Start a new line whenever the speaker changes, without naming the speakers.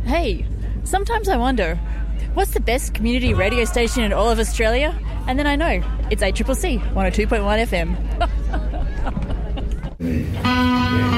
Hey, sometimes I wonder, what's the best community radio station in all of Australia? And then I know, it's ACCC 102.1 FM.